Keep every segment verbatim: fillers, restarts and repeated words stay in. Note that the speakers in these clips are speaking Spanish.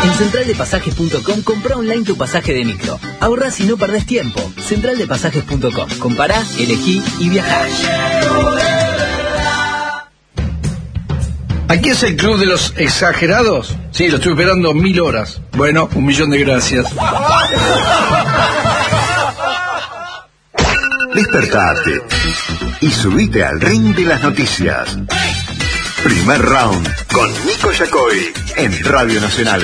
En central de pasajes punto com comprá online tu pasaje de micro. Ahorrás y no perdés tiempo. central de pasajes punto com. Compará, elegí y viajá. ¿Aquí es el club de los exagerados? Sí, lo estoy esperando mil horas. Bueno, un millón de gracias. Despertate y subite al ring de las noticias. Primer round con Nico Yacoy en Radio Nacional.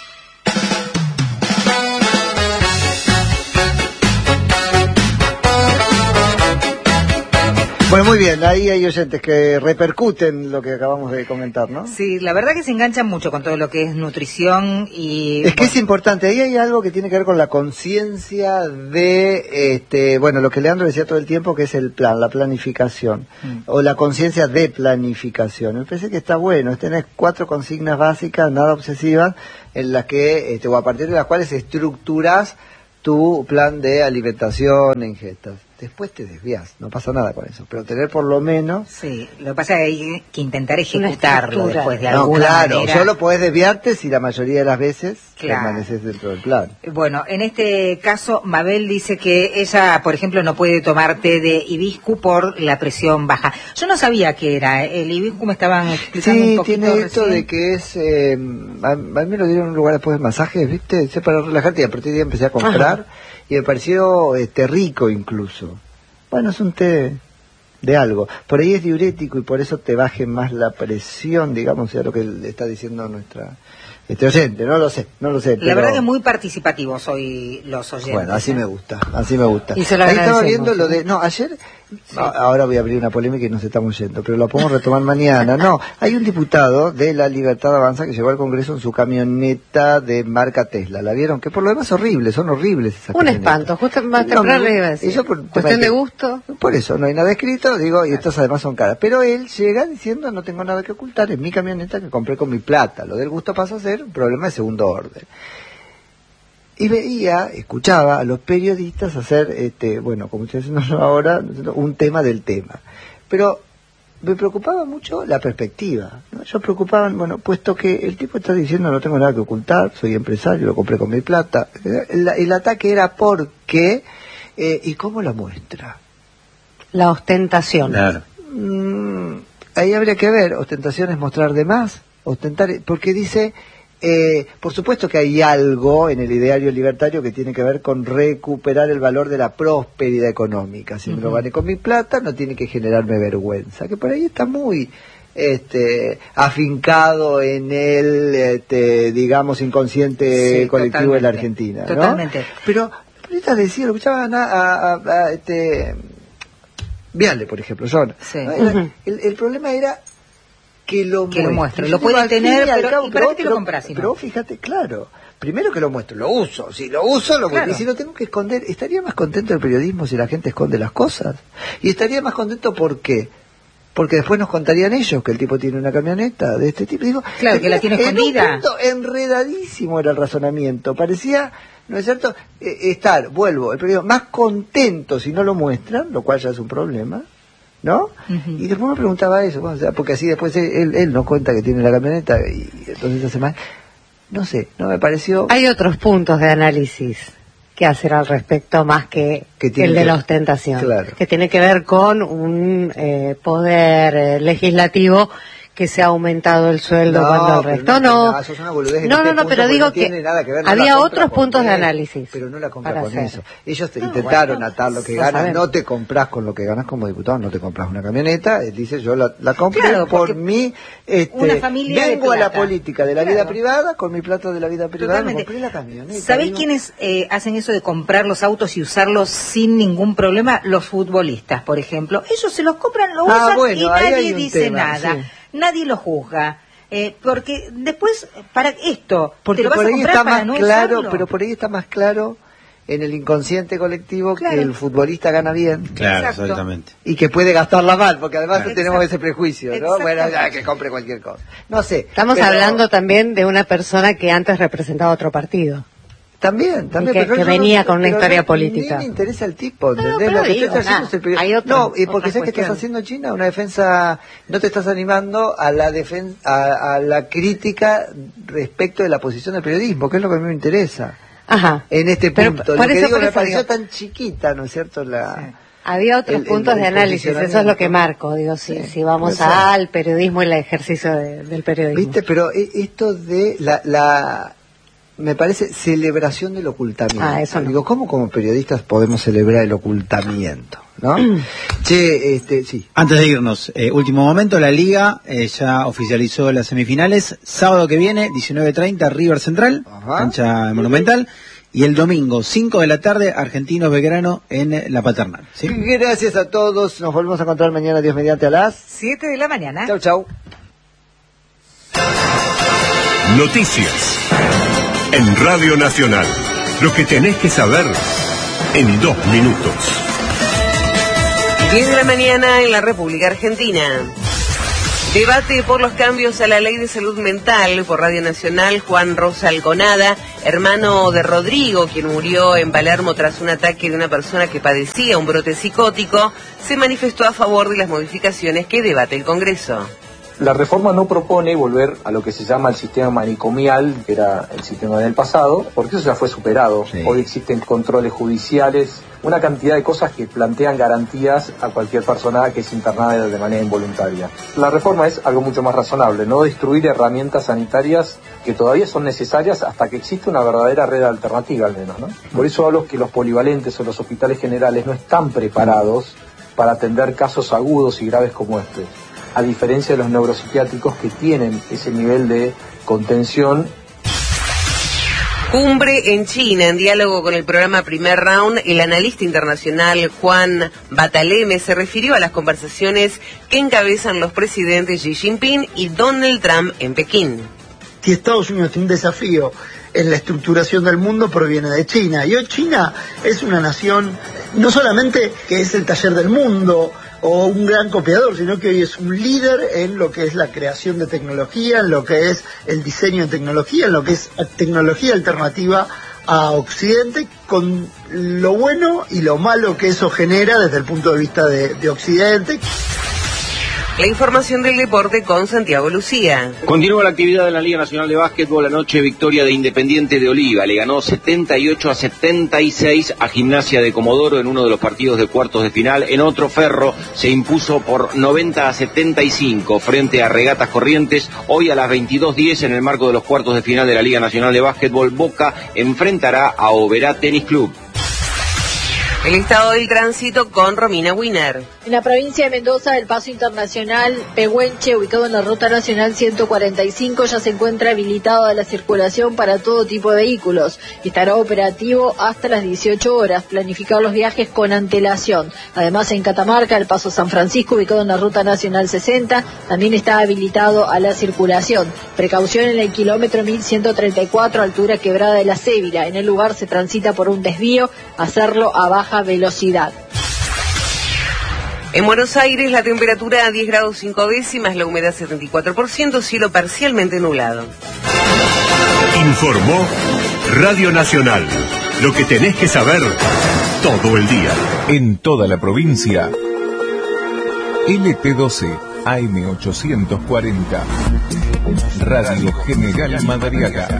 Bueno, muy bien, ahí hay oyentes que repercuten lo que acabamos de comentar, ¿no? Sí, la verdad que se enganchan mucho con todo lo que es nutrición y... Es que bueno, es importante, ahí hay algo que tiene que ver con la conciencia de, este, bueno, lo que Leandro decía todo el tiempo, que es el plan, la planificación, mm. o la conciencia de planificación. Me parece que está bueno, es tener cuatro consignas básicas, nada obsesivas, en las que, este, o a partir de las cuales estructuras tu plan de alimentación e ingestas. Después te desvías, no pasa nada con eso, pero tener por lo menos... Sí, lo que pasa es que hay que intentar ejecutarlo después de no, alguna claro, manera. Solo podés desviarte si la mayoría de las veces claro. permaneces dentro del plan. Bueno, en este caso, Mabel dice que ella, por ejemplo, no puede tomar té de hibisco por la presión baja. Yo no sabía qué era, el hibisco me estaban explicando sí, un poquito tiene esto recién. de que es... Eh, a, a mí me lo dieron en un lugar después de masajes, ¿viste? Es para relajarte y a partir de ahí empecé a comprar. Ajá. Y me pareció este, rico incluso. Bueno, es un té de algo. Por ahí es diurético y por eso te baje más la presión, digamos, sea lo que le está diciendo nuestra este oyente. No lo sé, no lo sé. La pero... verdad que muy participativos hoy los oyentes. Bueno, así ¿eh? me gusta, así me gusta. Y se lo ahí estaba viendo ¿sí? lo de... No, ayer... Sí. No, ahora voy a abrir una polémica y nos estamos yendo, pero lo podemos retomar mañana. No, hay un diputado de La Libertad Avanza que llegó al Congreso en su camioneta de marca Tesla. ¿La vieron? Que por lo demás horrible, son horribles esas Un camionetas. espanto, justo más temprano iba a decir. Eso por, cuestión de gusto. Por eso, no hay nada escrito, digo, y estas además son caras. Pero él llega diciendo, no tengo nada que ocultar, es mi camioneta que compré con mi plata. Lo del gusto pasa a ser un problema de segundo orden. Y veía, escuchaba a los periodistas hacer, este, bueno, como estoy haciendo ahora, un tema del tema. Pero me preocupaba mucho la perspectiva, ¿no? Yo preocupaba, bueno, puesto que el tipo está diciendo no tengo nada que ocultar, soy empresario, lo compré con mi plata. El, el ataque era por qué eh, y cómo la muestra. La ostentación. Claro. Mm, ahí habría que ver, ostentación es mostrar de más, ostentar, porque dice... Eh, por supuesto que hay algo en el ideario libertario que tiene que ver con recuperar el valor de la prosperidad económica. Si uh-huh. me lo gané con mi plata, no tiene que generarme vergüenza. Que por ahí está muy este, afincado en el, este, digamos, inconsciente sí, colectivo de la Argentina, ¿no? Totalmente. Pero, ahorita decía, lo escuchaban a, a, a, a este, Viale, por ejemplo, yo. Sí. ¿No? Era, uh-huh. el, el problema era que lo que muestre. Lo puede tener, pero, cabo, ¿y para qué te pero, lo compras? Si no? Pero fíjate, claro, primero que lo muestro, lo uso, si lo uso, lo claro. Y si lo tengo que esconder, estaría más contento el periodismo si la gente esconde las cosas. Y estaría más contento, ¿por qué? Porque después nos contarían ellos que el tipo tiene una camioneta de este tipo. Digo, claro, que la tiene escondida. En un punto enredadísimo era el razonamiento. Parecía, ¿no es cierto?, eh, estar, vuelvo, el periodismo más contento si no lo muestran, lo cual ya es un problema, ¿no? Uh-huh. Y después me preguntaba eso, bueno, o sea, porque así después él, él nos cuenta que tiene la camioneta y entonces hace mal. No sé, no me pareció... Hay otros puntos de análisis que hacer al respecto más que, que el de que... la ostentación, claro. que tiene que ver con un eh, poder eh, legislativo que se ha aumentado el sueldo no, cuando el resto no. No, eso es una boludez no, no, no, pero digo no que, que ver, no había otros puntos de análisis. Pero no la compras con hacer. eso. Ellos te no, intentaron bueno, atar lo que no ganas, sabemos. no te compras con lo que ganas como diputado, no te compras una camioneta. Él dice, yo la, la compré claro, por mi... Este, una familia vengo de a la política de la claro. vida privada, con mi plata de la vida privada, Totalmente. me compré la camioneta. ¿Sabés digo, quiénes eh, hacen eso de comprar los autos y usarlos sin ningún problema? Los futbolistas, por ejemplo. Ellos se los compran, lo ah, usan bueno, y nadie dice tema, nada. Sí. Nadie lo juzga. Eh, porque después, para esto, porque te lo vas por a ahí comprar está para más no claro, usarlo. pero por ahí está más claro en el inconsciente colectivo claro. que el futbolista gana bien. Claro, Exacto. exactamente. Y que puede gastarla mal, porque además Claro. tenemos ese prejuicio, ¿no? Bueno, ya que compre cualquier cosa. No sé. Estamos pero... hablando también de una persona que antes representaba otro partido. También, también. Que, pero que yo venía no, con una historia no, política. Ni me interesa el tipo, No, ¿entendés? pero Lo que digo, estoy haciendo nah, es el periodismo. hay otro- No, y porque otras sé que estás cuestiones. haciendo, China, una defensa, no te estás animando a la defen a, a la crítica respecto de la posición del periodismo, que es lo que a mí me interesa. Ajá. En este Pero punto. por Lo que eso- digo, por me eso pareció digo. tan chiquita, ¿no es cierto? La... Sí. Había otros El- el- puntos el de análisis, eso es lo que posicionamiento. marco, digo, si, Sí, si vamos puede ser. al periodismo y el ejercicio de- del periodismo. ¿Viste? Pero e- esto de la, la me parece celebración del ocultamiento. Ah, eso no. Digo, ¿cómo como periodistas podemos celebrar el ocultamiento? ¿No? Che, este, sí. Antes de irnos, eh, último momento, la Liga eh, ya oficializó las semifinales. Sábado que viene, diecinueve treinta, River Central, Ajá. cancha Monumental. Y el domingo, cinco de la tarde, Argentinos Belgrano en eh, La Paternal. ¿sí? Gracias a todos. Nos volvemos a encontrar mañana, Dios mediante, a las Siete de la mañana. Chau, chau. Noticias en Radio Nacional. Lo que tenés que saber en dos minutos. diez de la mañana en la República Argentina. Debate por los cambios a la ley de salud mental por Radio Nacional. Juan Rosa Alconada, hermano de Rodrigo, quien murió en Palermo tras un ataque de una persona que padecía un brote psicótico, se manifestó a favor de las modificaciones que debate el Congreso. La reforma no propone volver a lo que se llama el sistema manicomial, que era el sistema del pasado, porque eso ya fue superado. Sí. Hoy existen controles judiciales, una cantidad de cosas que plantean garantías a cualquier persona que es internada de manera involuntaria. La reforma es algo mucho más razonable, no destruir herramientas sanitarias que todavía son necesarias hasta que existe una verdadera red alternativa al menos, ¿no? Por eso hablo que los polivalentes o los hospitales generales no están preparados para atender casos agudos y graves como este, a diferencia de los neuropsiquiátricos que tienen ese nivel de contención. Cumbre en China, en diálogo con el programa Primer Round, el analista internacional Juan Bataleme se refirió a las conversaciones que encabezan los presidentes Xi Jinping y Donald Trump en Pekín. Si Estados Unidos tiene un desafío en la estructuración del mundo, proviene de China. Y hoy China es una nación, no solamente que es el taller del mundo o un gran copiador, sino que hoy es un líder en lo que es la creación de tecnología, en lo que es el diseño de tecnología, en lo que es tecnología alternativa a Occidente, con lo bueno y lo malo que eso genera desde el punto de vista de, de Occidente. La información del deporte con Santiago Lucía. Continúa la actividad de la Liga Nacional de Básquetbol. Anoche victoria de Independiente de Oliva. Le ganó setenta y ocho a setenta y seis a Gimnasia de Comodoro en uno de los partidos de cuartos de final. En otro, Ferro se impuso por noventa a setenta y cinco frente a Regatas Corrientes. Hoy a las veintidós diez en el marco de los cuartos de final de la Liga Nacional de Básquetbol, Boca enfrentará a Oberá Tenis Club. El estado del tránsito con Romina Wiener. En la provincia de Mendoza, el paso internacional Pehuenche, ubicado en la ruta nacional ciento cuarenta y cinco, ya se encuentra habilitado a la circulación para todo tipo de vehículos y estará operativo hasta las dieciocho horas. Planificar los viajes con antelación. Además, en Catamarca, el paso San Francisco, ubicado en la ruta nacional sesenta, también está habilitado a la circulación. Precaución en el kilómetro mil ciento treinta y cuatro, altura Quebrada de la Cébila. En el lugar se transita por un desvío, hacerlo a baja velocidad. En Buenos Aires la temperatura a diez grados cinco décimas, la humedad setenta y cuatro por ciento, cielo parcialmente nublado. Informó Radio Nacional. Lo que tenés que saber todo el día. En toda la provincia. L T doce A M ochocientos cuarenta. Radio General Madariaga.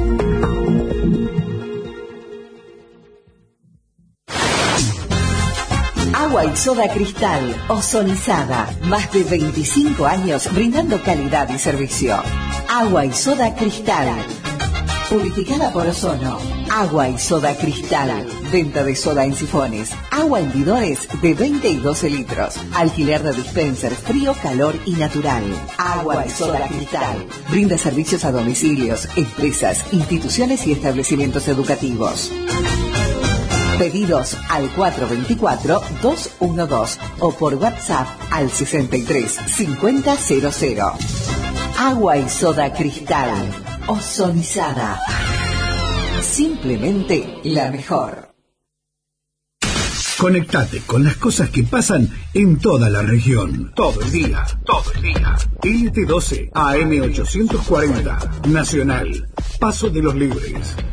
Agua y soda Cristal, ozonizada. Más de veinticinco años brindando calidad y servicio. Agua y soda Cristal. Purificada por ozono. Agua y soda Cristal. Venta de soda en sifones. Agua en bidones de veinte y doce litros. Alquiler de dispensers frío, calor y natural. Agua y soda Cristal. Brinda servicios a domicilios, empresas, instituciones y establecimientos educativos. Pedidos al cuatro dos cuatro, dos uno dos o por WhatsApp al sesenta y tres, cincuenta, cero cero. Agua y soda Cristal. Ozonizada. Simplemente la mejor. Conectate con las cosas que pasan en toda la región. Todo el día, todo el día. L T doce A M ochocientos cuarenta. Nacional. Paso de los Libres.